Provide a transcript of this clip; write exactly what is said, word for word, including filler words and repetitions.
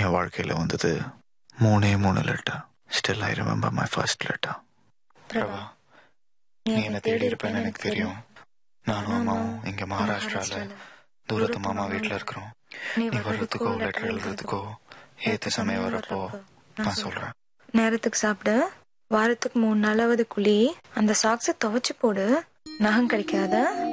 என் வாழ்க்கையில் வந்தது மூணே மூணு letter. Still I remember my first letter. Prabha, நீ என்னை தேடி இருப்பேன்னு எனக்கு தெரியும். நானும் அம்மாவும் இங்கே மகாராஷ்டிராவில் தூரத்து மாமா வீட்டில் இருக்கிறோம். நீ வர்றதுக்கோ லெட்டர் எழுதுறதுக்கோ ஏற்ற சமயம் வரப்போ நான் சொல்கிறேன். நேரத்துக்கு சாப்பிடு. வாரத்துக்கு மூணு நாளாவது குழி. அந்த சாக்ஸை துவைச்சு போடு. நகம் கிடைக்காத.